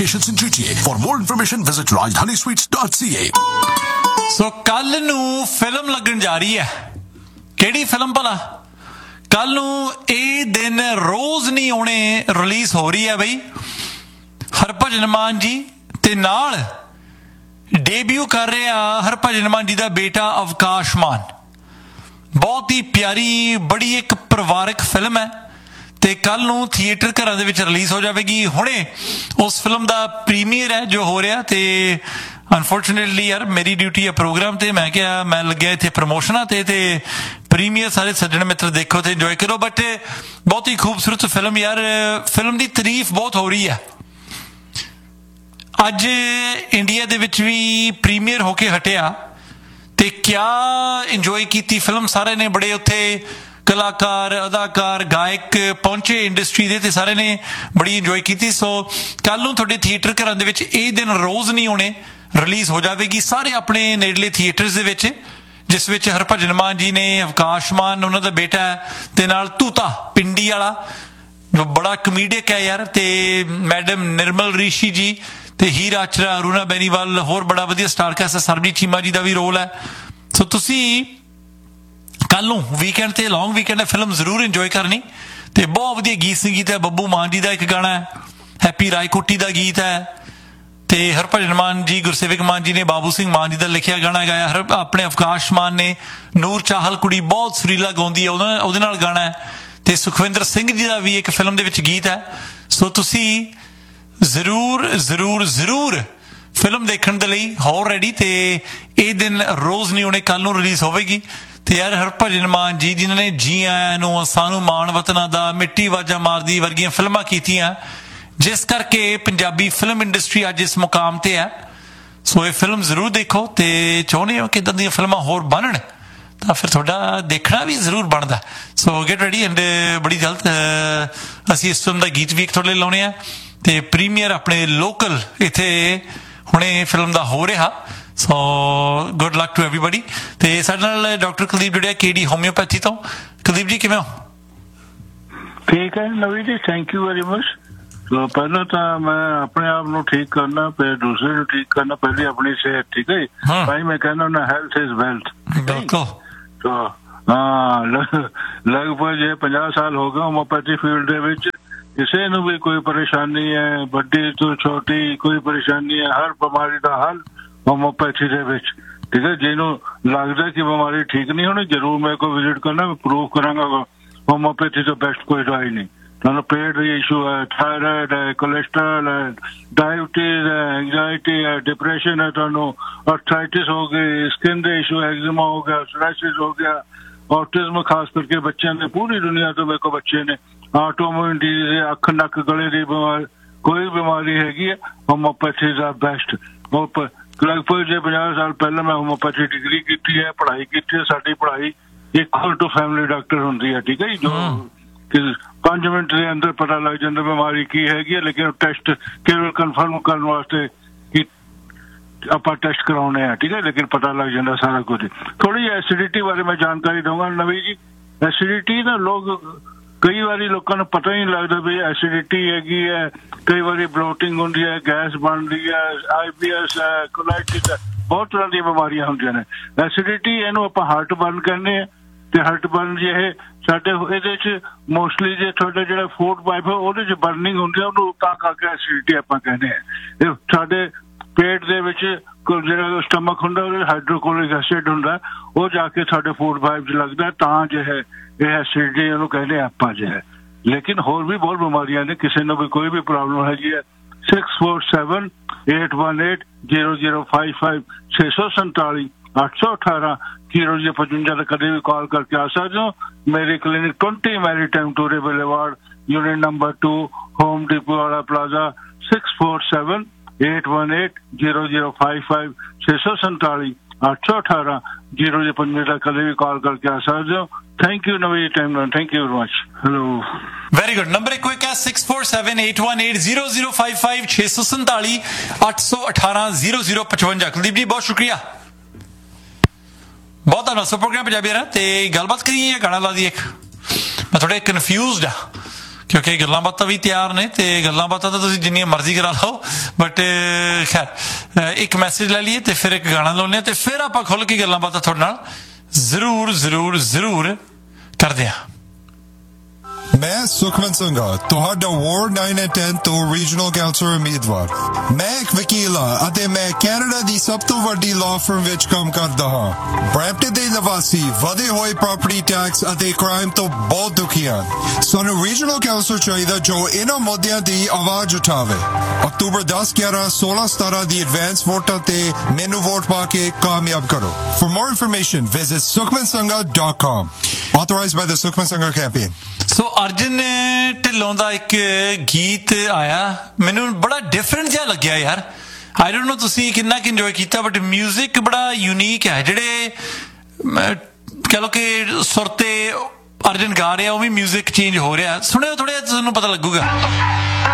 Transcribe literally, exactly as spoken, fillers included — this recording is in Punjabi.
Patients in G T A. For more information, visit rajdhani sweets dot c a. ਸੋ ਕੱਲ ਨੂੰ ਫਿਲਮ ਲੱਗਣ ਜਾ ਰਹੀ ਹੈ। ਕਿਹੜੀ ਫਿਲਮ ਭਲਾ? ਕੱਲ ਨੂੰ ਇਹ ਦਿਨ ਰੋਜ਼ ਨਹੀਂ ਆਉਣੇ ਰਿਲੀਜ਼ ਹੋ ਰਹੀ ਹੈ ਬਈ। ਹਰਭਜਨ ਮਾਨ ਜੀ ਤੇ ਨਾਲ ਡੇਬਿਊ ਕਰ ਰਿਹਾ ਹਰਭਜਨ ਮਾਨ ਜੀ ਦਾ ਬੇਟਾ ਅਵਕਾਸ਼ ਮਾਨ। ਬਹੁਤ ਹੀ ਪਿਆਰੀ, ਬੜੀ ਇੱਕ ਪਰਿਵਾਰਕ ਫਿਲਮ ਹੈ ਤੇ ਕੱਲ ਨੂੰ ਥੀਏਟਰ ਘਰਾਂ ਦੇ ਵਿੱਚ ਰਿਲੀਜ਼ ਹੋ ਜਾਵੇਗੀ। ਹੁਣੇ ਉਸ ਫਿਲਮ ਦਾ ਪ੍ਰੀਮੀਅਰ ਹੈ ਜੋ ਹੋ ਰਿਹਾ ਤੇ ਅਨਫੋਰਚੂਨੇਟਲੀ ਯਾਰ ਮੇਰੀ ਡਿਊਟੀ ਹੈ ਪ੍ਰੋਗਰਾਮ ਤੇ, ਮੈਂ ਕਿਹਾ ਮੈਂ ਲੱਗਿਆ ਇੱਥੇ ਪ੍ਰਮੋਸ਼ਨਾਂ ਤੇ ਤੇ ਪ੍ਰੀਮੀਅਰ ਸਾਰੇ ਸੱਜਣ ਮਿੱਤਰ ਦੇਖੋ ਤੇ ਇੰਜੋਏ ਕਰੋ। ਬਟ ਬਹੁਤ ਹੀ ਖੂਬਸੂਰਤ ਫਿਲਮ ਯਾਰ, ਫਿਲਮ ਦੀ ਤਾਰੀਫ ਬਹੁਤ ਹੋ ਰਹੀ ਹੈ। ਅੱਜ ਇੰਡੀਆ ਦੇ ਵਿੱਚ ਵੀ ਪ੍ਰੀਮੀਅਰ ਹੋ ਕੇ ਹਟਿਆ ਤੇ ਕਿਆ ਇੰਜੋਏ ਕੀਤੀ ਫਿਲਮ ਸਾਰੇ ਨੇ। ਬੜੇ ਉੱਥੇ ਕਲਾਕਾਰ, ਅਦਾਕਾਰ, ਗਾਇਕ ਪਹੁੰਚੇ ਇੰਡਸਟਰੀ ਦੇ ਤੇ ਸਾਰੇ ਨੇ ਬੜੀ ਇੰਜੋਏ ਕੀਤੀ। ਸੋ ਕੱਲ ਨੂੰ ਤੁਹਾਡੇ ਥੀਏਟਰ ਘਰਾਂ ਦੇ ਵਿੱਚ ਇਹ ਦਿਨ ਰੋਜ਼ ਨਹੀਂ ਆਉਣੇ, ਰਿਲੀਜ਼ ਹੋ ਜਾਵੇਗੀ ਸਾਰੇ ਆਪਣੇ ਨੇੜਲੇ ਥੀਏਟਰਸ ਦੇ ਵਿੱਚ, ਜਿਸ ਵਿੱਚ ਹਰਭਜਨ ਮਾਨ ਜੀ ਨੇ, ਅਵਕਾਸ਼ ਮਾਨ ਉਹਨਾਂ ਦਾ ਬੇਟਾ ਹੈ ਤੇ ਨਾਲ ਤੂਤਾ ਪਿੰਡੀ ਵਾਲਾ ਜੋ ਬੜਾ ਕਮੇਡੀਅਨ ਹੈ ਯਾਰ, ਤੇ ਮੈਡਮ ਨਿਰਮਲ ਰਿਸ਼ੀ ਜੀ ਤੇ ਹੀਰ ਆਚਰਾ, ਅਰੁਣਾ ਬੈਨੀਵਾਲ, ਹੋਰ ਬੜਾ ਵਧੀਆ ਸਟਾਰ ਕਾਸਟ ਹੈ। ਸਰਬਜੀਤ ਚੀਮਾ ਜੀ ਦਾ ਵੀ ਰੋਲ ਹੈ। ਸੋ ਤੁਸੀਂ ਕੱਲ ਨੂੰ ਵੀਕਐਂਡ ਤੇ ਲੌਂਗ ਵੀਕਐਂਡ ਹੈ, ਫਿਲਮ ਜ਼ਰੂਰ ਇੰਜੋਏ ਕਰਨੀ। ਤੇ ਬਹੁਤ ਵਧੀਆ ਗੀਤ ਸੰਗੀਤ ਹੈ। ਬੱਬੂ ਮਾਨ ਜੀ ਦਾ ਇੱਕ ਗਾਣਾ ਹੈ, ਹੈਪੀ ਰਾਏਕੋਟੀ ਦਾ ਗੀਤ ਹੈ ਤੇ ਹਰਭਜਨ ਮਾਨ ਜੀ, ਗੁਰਸੇਵਕ ਮਾਨ ਜੀ ਨੇ ਬਾਬੂ ਸਿੰਘ ਮਾਨ ਜੀ ਦਾ ਲਿਖਿਆ ਗਾਣਾ ਗਾਇਆ। ਹਰ ਆਪਣੇ ਅਵਕਾਸ਼ ਮਾਨ ਨੇ ਨੂਰ ਚਾਹਲ ਕੁੜੀ ਬਹੁਤ ਸੁਰੀਲਾ ਗਾਉਂਦੀ ਹੈ, ਉਹਦਾ ਉਹਦੇ ਨਾਲ ਗਾਣਾ ਹੈ। ਤੇ ਸੁਖਵਿੰਦਰ ਸਿੰਘ ਜੀ ਦਾ ਵੀ ਇੱਕ ਫਿਲਮ ਦੇ ਵਿੱਚ ਗੀਤ ਹੈ। ਸੋ ਤੁਸੀਂ ਜ਼ਰੂਰ ਜ਼ਰੂਰ ਜ਼ਰੂਰ ਫਿਲਮ ਦੇਖਣ ਦੇ ਲਈ ਹੋ ਰੈਡੀ। ਤੇ ਇਹ ਦਿਨ ਰੋਜ਼ ਨਹੀਂ ਆਉਣੇ, ਕੱਲ ਨੂੰ ਰਿਲੀਜ਼ ਹੋਵੇਗੀ। ਤੇ ਯਾਰ ਹਰਭਜਨ ਮਾਨ ਜੀ ਜਿਨ੍ਹਾਂ ਨੇ ਜੀ ਆਇਆਂ ਨੂੰ, ਸਾਨੂੰ ਮਾਣ ਵਤਨਾਂ ਦਾ, ਮਿੱਟੀ ਵਾਜਾ ਮਾਰਦੀ ਵਰਗੀਆਂ ਫਿਲਮਾਂ ਕੀਤੀਆਂ, ਜਿਸ ਕਰਕੇ ਪੰਜਾਬੀ ਫਿਲਮ ਇੰਡਸਟਰੀ ਅੱਜ ਇਸ ਮੁਕਾਮ ਤੇ ਹੈ। ਸੋ ਇਹ ਫਿਲਮ ਜ਼ਰੂਰ ਦੇਖੋ ਤੇ ਚਾਹੁੰਦੇ ਹੋ ਕਿ ਇੱਦਾਂ ਦੀਆਂ ਫਿਲਮਾਂ ਹੋਰ ਬਣਨ ਤਾਂ ਫਿਰ ਤੁਹਾਡਾ ਦੇਖਣਾ ਵੀ ਜ਼ਰੂਰ ਬਣਦਾ। ਸੋ ਗੈਟ ਰੈਡੀ ਐਂਡ ਬੜੀ ਜਲਦ ਅਸੀਂ ਇਸ ਫਿਲਮ ਦਾ ਗੀਤ ਵੀ ਇੱਕ ਤੁਹਾਡੇ ਲਈ ਲਾਉਣੇ ਆ ਤੇ ਪ੍ਰੀਮੀਅਰ ਆਪਣੇ ਲੋਕਲ ਇੱਥੇ ਹੁਣੇ ਫਿਲਮ ਦਾ ਹੋ ਰਿਹਾ। So good luck to everybody. ਤੇ ਸਾਡੇ ਨਾਲ ਡਾਕਟਰ ਕੁਲਦੀਪ ਜੁੜਿਆ ਕੇਡੀ ਹੋਮਿਓਪੈਥੀ ਤੋਂ। ਕੁਲਦੀਪ ਜੀ ਕਿਵੇਂ ਹੋ? ਠੀਕ ਹੈ ਨਵੀਂ ਜੀ, ਥੈਂਕ ਯੂ ਵੈਰੀ ਮਚ। ਪਹਿਲਾਂ ਤਾਂ ਮੈਂ ਆਪਣੇ ਆਪ ਨੂੰ ਠੀਕ ਕਰਨਾ, ਫਿਰ ਦੂਸਰੇ ਨੂੰ ਠੀਕ ਕਰਨਾ, ਪਹਿਲੇ ਆਪਣੀ ਸਿਹਤ ਠੀਕ ਹੈ। ਭਾਈ ਮੈਂ ਕਹਿੰਦਾ ਹੁੰਦਾ ਹੈਲਥ ਇਜ਼ ਵੈਲਥ। ਬਿਲਕੁਲ। ਹਾਂ ਲਗਭਗ ਜੇ ਪੰਜਾਹ ਸਾਲ ਹੋ ਗਏ ਹੋਮੋਪੈਥੀ ਫੀਲਡ ਦੇ ਵਿੱਚ। ਕਿਸੇ ਨੂੰ ਵੀ ਕੋਈ ਪਰੇਸ਼ਾਨੀ ਹੈ, ਵੱਡੀ ਤੋਂ ਛੋਟੀ ਕੋਈ ਪਰੇਸ਼ਾਨੀ ਹੈ, ਹਰ ਬਿਮਾਰੀ ਦਾ ਹੱਲ ਹੋਮੋਪੈਥੀ ਦੇ ਵਿੱਚ ਠੀਕ ਹੈ। ਜਿਹਨੂੰ ਲੱਗਦਾ ਕਿ ਬਿਮਾਰੀ ਠੀਕ ਨਹੀਂ ਹੋਣੀ, ਜ਼ਰੂਰ ਮੇਰੇ ਕੋਲ ਵਿਜ਼ਿਟ ਕਰਨਾ, ਮੈਂ ਪ੍ਰੂਵ ਕਰਾਂਗਾ ਹੋਮੋਪੈਥੀ ਤੋਂ ਬੈਸਟ ਕੋਈ ਦਵਾਈ ਨਹੀਂ। ਤੁਹਾਨੂੰ ਪੇਟ ਦਾ ਇਸ਼ੂ ਹੈ, ਥਾਇਰਾਇਡ ਹੈ, ਕੋਲੈਸਟਰੋਲ ਹੈ, ਡਾਇਬਟੀਜ਼ ਹੈ, ਐਂਗਜ਼ਾਇਟੀ ਹੈ, ਡਿਪਰੈਸ਼ਨ ਹੈ, ਤੁਹਾਨੂੰ ਆਰਥਰਾਈਟਿਸ ਹੋ ਗਈ, ਸਕਿਨ ਦੇ ਇਸ਼ੂ, ਐਗਜ਼ੀਮਾ ਹੋ ਗਿਆ, ਸੋਰਾਇਸਿਸ ਹੋ ਗਿਆ, ਔਟਿਜ਼ਮ ਖਾਸ ਕਰਕੇ ਬੱਚਿਆਂ ਦੇ, ਪੂਰੀ ਦੁਨੀਆ ਤੋਂ ਮੇਰੇ ਕੋਲ ਬੱਚੇ ਨੇ, ਆਟੋਮਿਊਨ ਡਿਜ਼ੀਜ਼, ਅੱਖ ਨੱਕ ਗਲੇ ਦੀ ਬਿਮਾਰੀ, ਕੋਈ ਬਿਮਾਰੀ ਹੈਗੀ ਹੈ ਹੋਮੋਪੈਥੀ ਦਾ ਬੈਸਟ। ਲਗਭਗ ਜੇ ਪੰਜਾਹ ਸਾਲ ਪਹਿਲਾਂ ਮੈਂ ਹੋਮੋਪੈਥੀ ਡਿਗਰੀ ਕੀਤੀ ਹੈ, ਪੜ੍ਹਾਈ ਕੀਤੀ ਹੈ। ਸਾਡੀ ਪੜ੍ਹਾਈ ਇਕੁਅਲ ਟੂ ਫੈਮਿਲੀ ਡਾਕਟਰ ਹੁੰਦੀ ਹੈ ਠੀਕ ਹੈ ਜੀ, ਜੋ ਪੰਜ ਮਿੰਟ ਦੇ ਅੰਦਰ ਪਤਾ ਲੱਗ ਜਾਂਦਾ ਬਿਮਾਰੀ ਕੀ ਹੈਗੀ ਹੈ। ਲੇਕਿਨ ਟੈਸਟ ਕੇਵਲ ਕਨਫਰਮ ਕਰਨ ਵਾਸਤੇ ਕਿ ਆਪਾਂ ਟੈਸਟ ਕਰਾਉਣੇ ਆ ਠੀਕ ਹੈ, ਲੇਕਿਨ ਪਤਾ ਲੱਗ ਜਾਂਦਾ ਸਾਰਾ ਕੁਝ। ਥੋੜੀ ਜਿਹੀ ਐਸਿਡਿਟੀ ਬਾਰੇ ਮੈਂ ਜਾਣਕਾਰੀ ਦਊਂਗਾ ਨਵੀਂ ਜੀ। ਐਸਿਡਿਟੀ ਨਾ ਲੋਕ ਕਈ ਵਾਰੀ ਲੋਕਾਂ ਨੂੰ ਪਤਾ ਹੀ ਨਹੀਂ ਲੱਗਦਾ ਵੀ ਐਸਿਡਿਟੀ ਹੈਗੀ ਹੈ। ਕਈ ਵਾਰੀ ਬਲੋਟਿੰਗ ਹੁੰਦੀ ਹੈ, ਗੈਸ ਬਣਦੀ ਹੈ, ਆਈ ਬੀ ਐਸ ਹੈ, ਕੋਲਾਈਟਿਸ ਹੈ, ਬਹੁਤ ਤਰ੍ਹਾਂ ਦੀਆਂ ਬਿਮਾਰੀਆਂ ਹੁੰਦੀਆਂ ਨੇ। ਐਸਿਡਿਟੀ ਇਹਨੂੰ ਆਪਾਂ ਹਾਰਟ ਬਰਨ ਕਹਿੰਦੇ ਆ ਤੇ ਹਾਰਟ ਬਰਨ ਜੇ ਇਹ ਸਾਡੇ ਇਹਦੇ ਚ ਮੋਸਟਲੀ ਜੇ ਤੁਹਾਡਾ ਜਿਹੜਾ ਫੂਡ ਪਾਈਪ ਹੈ ਉਹਦੇ ਚ ਬਰਨਿੰਗ ਹੁੰਦੀ ਹੈ, ਉਹਨੂੰ ਤਾਂ ਕਰਕੇ ਐਸਿਡਿਟੀ ਆਪਾਂ ਕਹਿੰਦੇ ਆ। ਇਹ ਸਾਡੇ ਪੇਟ ਦੇ ਵਿੱਚ ਜਿਹੜਾ ਸਟਮਕ ਹੁੰਦਾ ਉਹਦੇ ਹਾਈਡਰੋਕਲੋਰਿਕ ਐਸਿਡ ਹੁੰਦਾ, ਉਹ ਜਾ ਕੇ ਸਾਡੇ ਫੂਡ ਪਾਈਪ ਚ ਲੱਗਦਾ, ਤਾਂ ਜੋ ਹੈ ਇਹ ਐਸਿਡਿਟੀ ਉਹਨੂੰ ਕਹਿੰਦੇ ਆਪਾਂ ਜੇ ਹੈ। ਲੇਕਿਨ ਹੋਰ ਵੀ ਬਹੁਤ ਬਿਮਾਰੀਆਂ ਨੇ, ਕਿਸੇ ਨੂੰ ਵੀ ਕੋਈ ਵੀ ਪ੍ਰੋਬਲਮ ਹੈਗੀ ਹੈ। Six four seven eight one eight zero zero five five ਛੇ ਸੌ ਸੰਤਾਲੀ ਅੱਠ ਸੌ ਅਠਾਰਾਂ ਜ਼ੀਰੋ ਜ਼ੀਰੋ ਪਚਵੰਜਾ ਦਾ ਕਦੇ ਵੀ ਕਾਲ ਕਰਕੇ ਆ ਸਕਦੇ ਹੋ। ਮੇਰੇ clinic twenty Mary time ਟੂਰੇ boulevard, unit number two, home depot वाला plaza, six four seven eight one eight zero zero five five छे सौ संताली आठ सौ अठारह जीरो जी पंजे तक कभी भी कॉल करके आ सकते हो। Thank you Navi time, thank you very much. Hello, very good. Number एक क्विक है six four seven eight one eight zero zero five five छे सौ संताली अठ सौ अठारह जीरो जीरो पचवंजा। कुलदीप जी बहुत शुक्रिया, बहुत धन्यवाद। सो प्रोग्राम पंजाबी रहा ते गलबात करिए, गाना ला दी एक मैं थोड़े कन्फ्यूज्ड आ ਕਿਉਂਕਿ ਗੱਲਾਂ ਬਾਤਾਂ ਵੀ ਤਿਆਰ ਨੇ ਤੇ ਗੱਲਾਂ ਬਾਤਾਂ ਤਾਂ ਤੁਸੀਂ ਜਿੰਨੀਆਂ ਮਰਜ਼ੀ ਕਰਾ ਲਓ ਬਟ ਖੈਰ ਇੱਕ ਮੈਸੇਜ ਲੈ ਲਈਏ ਤੇ ਫਿਰ ਇੱਕ ਗਾਣਾ ਲਾਉਂਦੇ ਹਾਂ ਤੇ ਫਿਰ ਆਪਾਂ ਖੁੱਲ੍ਹ ਕੇ ਗੱਲਾਂ ਬਾਤਾਂ ਤੁਹਾਡੇ ਨਾਲ ਜ਼ਰੂਰ ਜ਼ਰੂਰ ਜ਼ਰੂਰ ਕਰਦੇ ਹਾਂ। ਮੈਂ ਸੁਖਮਨ ਸੰਘਾ ਤੁਹਾਡਾ ਵਾਰਡ nine and ten ਤੋਂ ਰੀਜਨਲ ਕਾਉਂਸਲਰ ਉਮੀਦਵਾਰ। ਮੈਂ ਇੱਕ ਵਕੀਲ ਹਾਂ ਅਤੇ ਮੈਂ ਕੈਨੇਡਾ ਦੀ ਸਭ ਤੋਂ ਵੱਡੀ ਲਾਅ ਫਰਮ ਵਿੱਚ ਕੰਮ ਕਰਦਾ ਹਾਂ। ਬਰੈਂਪਟਨ ਦੇ ਨਿਵਾਸੀ ਵਧੇ ਹੋਏ ਪ੍ਰਾਪਰਟੀ ਟੈਕਸ ਅਤੇ ਕ੍ਰਾਈਮ ਤੋਂ ਬਹੁਤ ਦੁਖੀ ਹਨ। ਸਾਨੂੰ ਰੀਜਨਲ ਕਾਉਂਸਲਰ ਚਾਹੀਦਾ ਜੋ ਇਹਨਾਂ ਮੁੱਦਿਆਂ ਦੀ ਆਵਾਜ਼ ਉਠਾਵੇ। ਅਕਤੂਬਰ ਦਸ ਗਿਆਰਾਂ ਸੋਲਾਂ ਸਤਾਰਾਂ ਦੀ ਐਡਵਾਂਸ ਵੋਟਾਂ ਤੇ ਮੈਨੂੰ ਵੋਟ ਪਾ ਕੇ ਕਾਮਯਾਬ ਕਰੋ। For more information, visit sukhman sangha dot com. Authorized by the Sukhman Sangha campaign. ਸੋ ਅਰਜਨ ਢਿੱਲੋਂ ਦਾ ਇੱਕ ਗੀਤ ਆਇਆ, ਮੈਨੂੰ ਬੜਾ ਡਿਫਰੈਂਟ ਜਿਹਾ ਲੱਗਿਆ ਯਾਰ। ਆਈ ਡੋਂਟ ਨੋ ਤੁਸੀਂ ਕਿੰਨਾ ਕੁ ਇੰਜੋਏ ਕੀਤਾ ਬਟ ਮਿਊਜ਼ਿਕ ਬੜਾ ਯੂਨੀਕ ਹੈ। ਜਿਹੜੇ ਕਹ ਲਓ ਕਿ ਸੁਰ ਤੇ ਅਰਜਨ ਗਾ ਰਿਹਾ ਉਹ ਵੀ ਮਿਊਜ਼ਿਕ ਚੇਂਜ ਹੋ ਰਿਹਾ। ਸੁਣਿਓ ਥੋੜ੍ਹਾ ਜਿਹਾ ਤੁਹਾਨੂੰ ਪਤਾ ਲੱਗੂਗਾ।